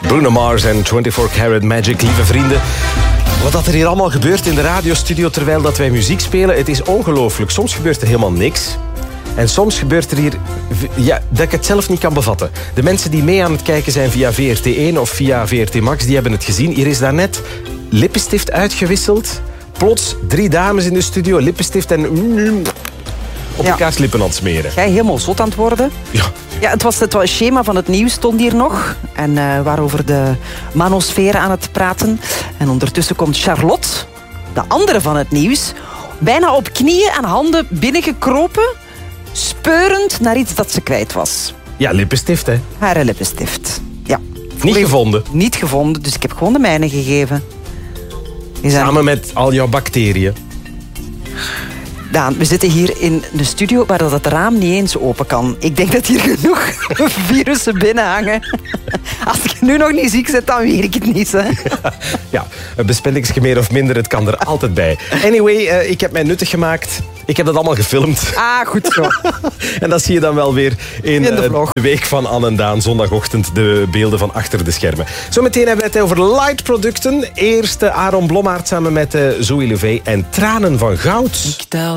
Bruno Mars en 24 Karat Magic, lieve vrienden. Wat er hier allemaal gebeurt in de radiostudio terwijl dat wij muziek spelen, het is ongelooflijk. Soms gebeurt er helemaal niks. En soms gebeurt er hier dat ik het zelf niet kan bevatten. De mensen die mee aan het kijken zijn via VRT1 of via VRT Max, die hebben het gezien. Hier is daarnet lippenstift uitgewisseld. Plots 3 dames in de studio, lippenstift en op elkaars lippen aan het smeren. Jij helemaal zot aan het worden? Ja, het was het schema van het nieuws stond hier nog. En we waren over de manosfeer aan het praten. En ondertussen komt Charlotte, de andere van het nieuws, bijna op knieën en handen binnengekropen, speurend naar iets dat ze kwijt was. Ja, lippenstift, hè? Haar lippenstift. Ja. Niet gevonden? Niet gevonden, dus ik heb gewoon de mijne gegeven. Samen met al jouw bacteriën. Daan, we zitten hier in de studio waar dat het raam niet eens open kan. Ik denk dat hier genoeg virussen binnen hangen. Als je nu nog niet ziek bent, dan weet ik het niet. Hè? Ja, een besmettingsje meer of minder, het kan er altijd bij. Anyway, ik heb mij nuttig gemaakt. Ik heb dat allemaal gefilmd. Ah, goed zo. En dat zie je dan wel weer in de week van Anne en Daan. Zondagochtend de beelden van achter de schermen. Zometeen hebben we het over light-producten. Eerst Aaron Blommaert samen met Zoe Levey en Tranen van Goud.